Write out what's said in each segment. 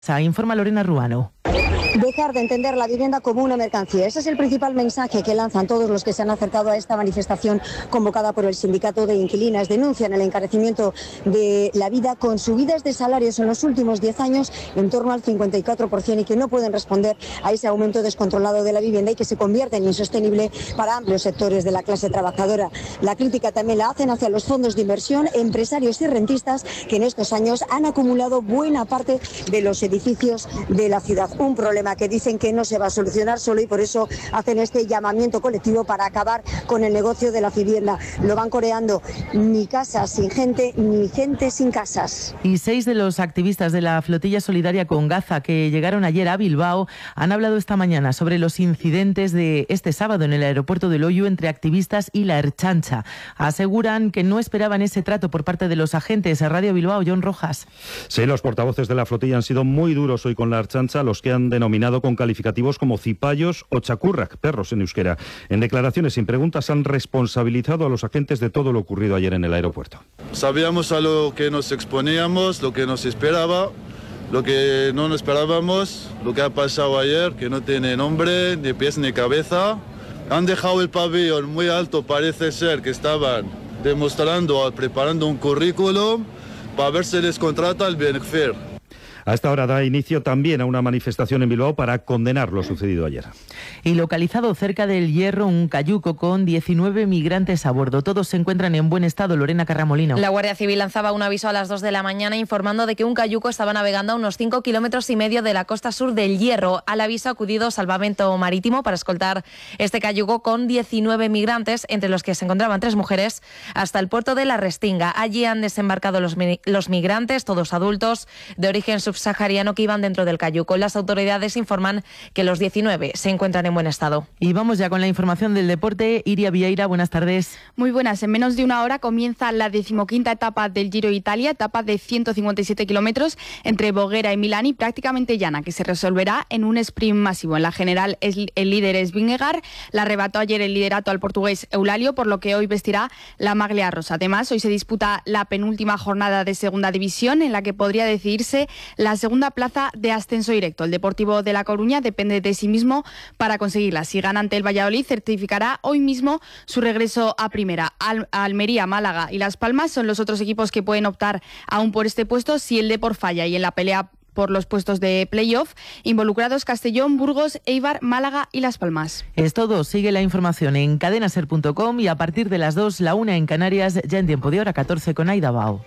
Informa Lorena Ruano. Dejar de entender la vivienda como una mercancía. Ese es el principal mensaje que lanzan todos los que se han acercado a esta manifestación convocada por el Sindicato de Inquilinas. Denuncian el encarecimiento de la vida con subidas de salarios en los últimos 10 años en torno al 54% y que no pueden responder a ese aumento descontrolado de la vivienda y que se convierte en insostenible para amplios sectores de la clase trabajadora. La crítica también la hacen hacia los fondos de inversión, empresarios y rentistas que en estos años han acumulado buena parte de los edificios de la ciudad. Un problema que dicen que no se va a solucionar solo y por eso hacen este llamamiento colectivo para acabar con el negocio de la vivienda. Lo van coreando: ni casas sin gente, ni gente sin casas. Y 6 de los activistas de la flotilla solidaria con Gaza que llegaron ayer a Bilbao han hablado esta mañana sobre los incidentes de este sábado en el aeropuerto de Loiu entre activistas y la Ertzaintza. Aseguran que no esperaban ese trato por parte de los agentes. A Radio Bilbao, John Rojas. Sí, los portavoces de la flotilla han sido muy duros hoy con la Ertzaintza, los que han denominado con calificativos como cipayos o chacurrak, perros en euskera. En declaraciones sin preguntas han responsabilizado a los agentes de todo lo ocurrido ayer en el aeropuerto. Sabíamos a lo que nos exponíamos, lo que nos esperaba, lo que no nos esperábamos, lo que ha pasado ayer, que no tiene nombre, ni pies ni cabeza. Han dejado el pabellón muy alto, parece ser que estaban demostrando, preparando un currículum para ver si les contrata el Benfir. A esta hora da inicio también a una manifestación en Bilbao para condenar lo sucedido ayer. Y localizado cerca del Hierro un cayuco con 19 migrantes a bordo. Todos se encuentran en buen estado. Lorena Carramolino. La Guardia Civil lanzaba un aviso a las 2 de la mañana informando de que un cayuco estaba navegando a unos 5,5 kilómetros de la costa sur del Hierro. Al aviso ha acudido Salvamento Marítimo para escoltar este cayuco con 19 migrantes, entre los que se encontraban 3 mujeres, hasta el puerto de La Restinga. Allí han desembarcado los migrantes, todos adultos, de origen subsahariano, que iban dentro del cayuco. Las autoridades informan que los 19 se encuentran en buen estado. Y vamos ya con la información del deporte. Iria Vieira, buenas tardes. Muy buenas. En menos de una hora comienza la 15ª etapa del Giro de Italia, etapa de 157 kilómetros entre Voghera y Milán y prácticamente llana, que se resolverá en un sprint masivo. En la general el líder es Vingegaard, le arrebató ayer el liderato al portugués Eulalio, por lo que hoy vestirá la maglia rosa. Además, hoy se disputa la penúltima jornada de segunda división, en la que podría decidirse la segunda plaza de ascenso directo. El Deportivo de La Coruña depende de sí mismo para conseguirla. Si gana ante el Valladolid, certificará hoy mismo su regreso a primera. Almería, Málaga y Las Palmas son los otros equipos que pueden optar aún por este puesto si el Depor falla, y en la pelea por los puestos de playoff involucrados Castellón, Burgos, Eibar, Málaga y Las Palmas. Es todo. Sigue la información en cadenaser.com y a partir de las 2, la 1 en Canarias, ya en tiempo de hora 14 con Aida Bao.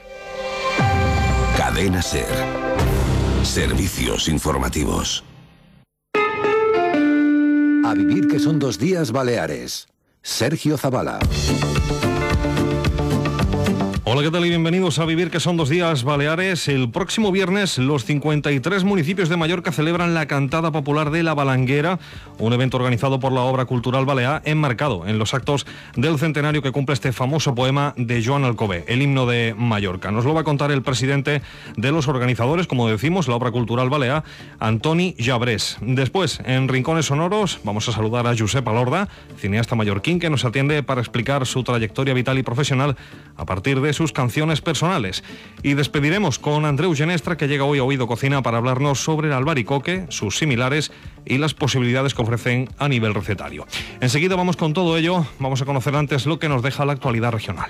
Cadena Ser. Servicios informativos. A vivir que son 2 días Baleares. Sergio Zavala. Hola, ¿qué tal y bienvenidos a Vivir que son 2 días Baleares? El próximo viernes los 53 municipios de Mallorca celebran la Cantada Popular de la Balanguera, un evento organizado por la Obra Cultural Balear, enmarcado en los actos del centenario que cumple este famoso poema de Joan Alcover, el himno de Mallorca. Nos lo va a contar el presidente de los organizadores, como decimos, la Obra Cultural Balear, Antoni Llabrés. Después, en Rincones Sonoros, vamos a saludar a Josep Alorda, cineasta mallorquín que nos atiende para explicar su trayectoria vital y profesional a partir de sus canciones personales. Y despediremos con Andreu Genestra, que llega hoy a Oído Cocina para hablarnos sobre el albaricoque, sus similares y las posibilidades que ofrecen a nivel recetario. Enseguida vamos con todo ello. Vamos a conocer antes lo que nos deja la actualidad regional.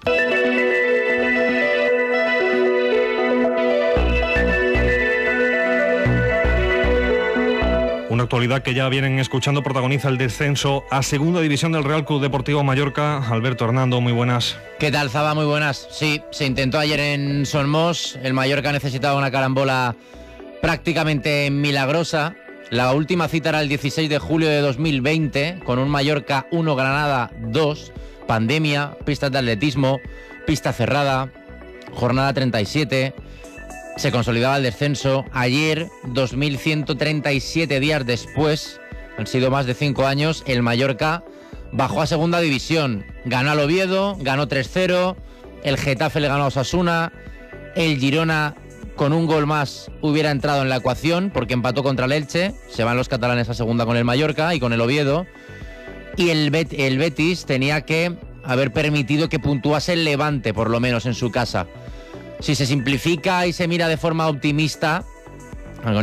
Una actualidad que ya vienen escuchando protagoniza el descenso a Segunda División del Real Club Deportivo Mallorca. Alberto Hernando, muy buenas. ¿Qué tal, Zaba? Muy buenas. Sí, se intentó ayer en Somos. El Mallorca necesitaba una carambola prácticamente milagrosa. La última cita era el 16 de julio de 2020, con un Mallorca 1, Granada 2, pandemia, pistas de atletismo, pista cerrada, jornada 37... Se consolidaba el descenso. Ayer, 2.137 días después, han sido más de 5 años, el Mallorca bajó a Segunda División. Ganó al Oviedo, ganó 3-0, el Getafe le ganó a Osasuna, el Girona con un gol más hubiera entrado en la ecuación porque empató contra el Elche. Se van los catalanes a Segunda con el Mallorca y con el Oviedo. Y el Betis tenía que haber permitido que puntuase el Levante, por lo menos en su casa. Si se simplifica y se mira de forma optimista,